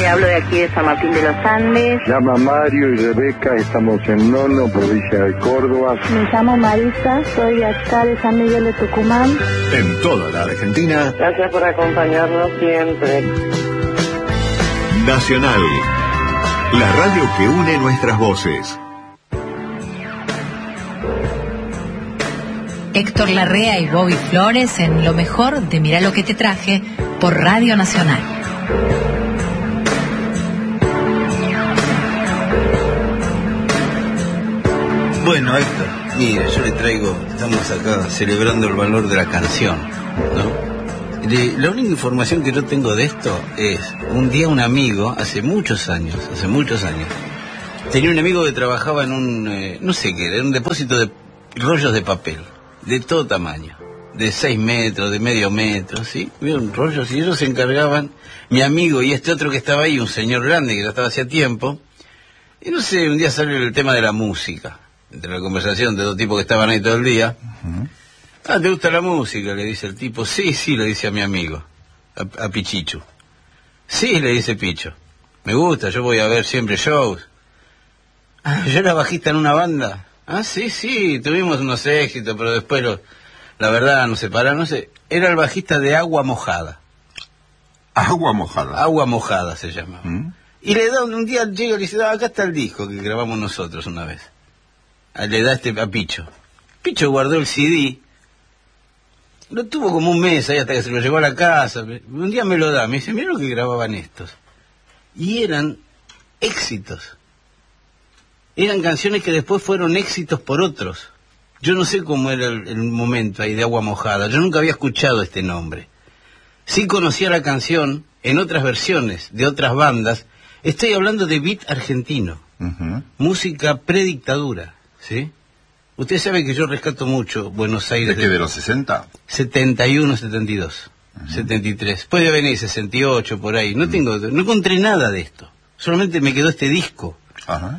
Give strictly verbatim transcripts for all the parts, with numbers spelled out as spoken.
Le hablo de aquí de San Martín de los Andes. Llama Mario y Rebeca, estamos en Nono, provincia de Córdoba. Me llamo Marisa, soy de acá de San Miguel de Tucumán. En toda la Argentina. Gracias por acompañarnos siempre. Nacional, la radio que une nuestras voces. Héctor Larrea y Bobby Flores en lo mejor de Mirá lo que te traje por Radio Nacional. Bueno, Héctor, mire, yo le traigo, estamos acá celebrando el valor de la canción, ¿no? De, la única información que yo tengo de esto es, un día un amigo, hace muchos años, hace muchos años, tenía un amigo que trabajaba en un, eh, no sé qué, en un depósito de rollos de papel, de todo tamaño, de seis metros, de medio metro, ¿sí? Vieron rollos y ellos se encargaban, mi amigo y este otro que estaba ahí, un señor grande que ya estaba hacía tiempo, y no sé, un día salió el tema de la música, entre la conversación de dos tipos que estaban ahí todo el día. Uh-huh. Ah, ¿te gusta la música? Le dice el tipo. Sí, sí, le dice a mi amigo, a, a Pichichu. Sí, le dice Picho. Me gusta, yo voy a ver siempre shows. Ah, ¿yo era bajista en una banda? Ah, sí, sí, tuvimos unos éxitos, pero después, lo, la verdad, nos separaron, no sé. Era el bajista de Agua Mojada. Agua Mojada. Agua Mojada se llama. ¿Mm? Y le da, un día llega y le dice, ah, acá está el disco que grabamos nosotros una vez. Le da este a Picho. Picho guardó el C D. Lo tuvo como un mes ahí hasta que se lo llevó a la casa. Un día me lo da, me dice, mira lo que grababan estos. Y eran éxitos. Eran canciones que después fueron éxitos por otros. Yo no sé cómo era el, el momento ahí de Agua Mojada. Yo nunca había escuchado este nombre. Sí conocía la canción en otras versiones de otras bandas. Estoy hablando de beat argentino. Uh-huh. Música predictadura. ¿Sí? Usted sabe que yo rescato mucho Buenos Aires. ¿De qué, de los sesenta? setenta y uno, setenta y dos, uh-huh. setenta y tres. Puede venir sesenta y ocho por ahí. No uh-huh. tengo, no encontré nada de esto. Solamente me quedó este disco. Uh-huh.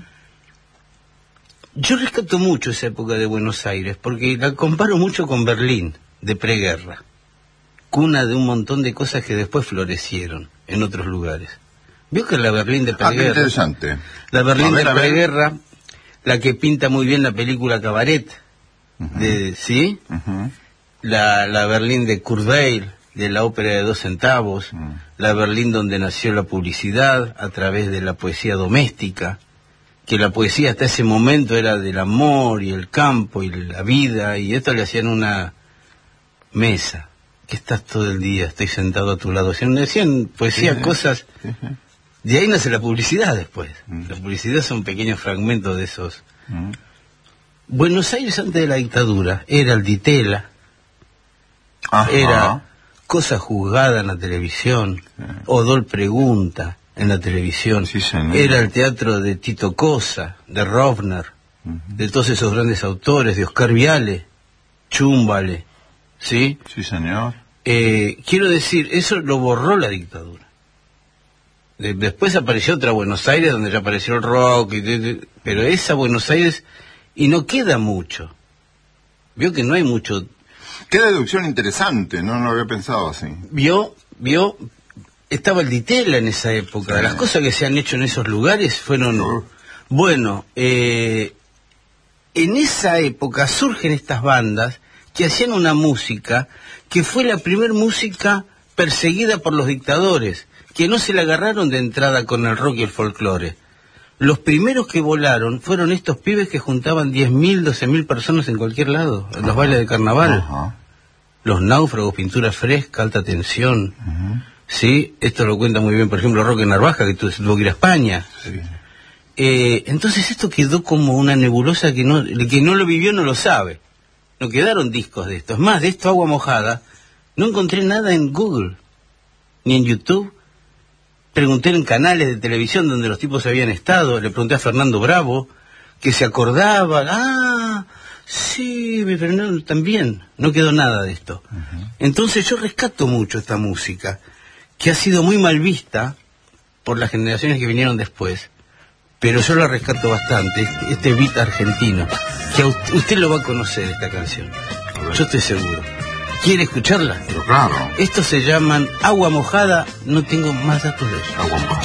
Yo rescato mucho esa época de Buenos Aires porque la comparo mucho con Berlín de preguerra. Cuna de un montón de cosas que después florecieron en otros lugares. ¿Vio que la Berlín de preguerra? Ah, qué interesante. La Berlín ver, de preguerra... La que pinta muy bien la película Cabaret, uh-huh. de, ¿sí? Uh-huh. La, la Berlín de Kurt Weill, de la ópera de dos centavos, uh-huh. La Berlín donde nació la publicidad a través de la poesía doméstica, que la poesía hasta ese momento era del amor y el campo y la vida, y esto le hacían una mesa, que estás todo el día, estoy sentado a tu lado. Decían poesía, sí, cosas... Sí, sí. De ahí nace la publicidad después. Mm. La publicidad son pequeños fragmentos de esos. Mm. Buenos Aires antes de la dictadura era el Ditela, ajá. Era Cosa Juzgada en la televisión, sí. Odol Pregunta en la televisión, sí, era el teatro de Tito Cosa, de Rovner, mm. de todos esos grandes autores, de Oscar Viale, Chúmbale, ¿sí? Sí, señor. Eh, quiero decir, eso lo borró la dictadura. Después apareció otra Buenos Aires donde ya apareció el rock, y de, de, pero esa Buenos Aires, y no queda mucho. Vio que no hay mucho. Qué deducción interesante, no lo había pensado así. Vio, vio, estaba el Ditela en esa época. Sí. Las cosas que se han hecho en esos lugares fueron... Uh. Bueno, eh, en esa época surgen estas bandas que hacían una música que fue la primer música perseguida por los dictadores, que no se la agarraron de entrada con el rock y el folclore. Los primeros que volaron fueron estos pibes que juntaban diez mil, doce mil personas en cualquier lado, en los bailes de carnaval. Uh-huh. Los Náufragos, Pintura Fresca, Alta Tensión. Uh-huh. Sí, esto lo cuenta muy bien, por ejemplo, Roque Narvaja, que tuvo que ir a España. Sí. Eh, entonces esto quedó como una nebulosa que no, el que no lo vivió no lo sabe. No quedaron discos de estos. Más de esto, Agua Mojada, no encontré nada en Google, ni en YouTube. Pregunté en canales de televisión donde los tipos habían estado, le pregunté a Fernando Bravo, que se acordaba, ah, sí, pero no, también, no quedó nada de esto. Uh-huh. Entonces yo rescato mucho esta música, que ha sido muy mal vista por las generaciones que vinieron después, pero yo la rescato bastante, este beat argentino, que a usted, usted lo va a conocer esta canción, yo estoy seguro. ¿Quiere escucharla? Pero claro. Estos se llaman Agua Mojada, no tengo más datos de ellos. Agua Mojada.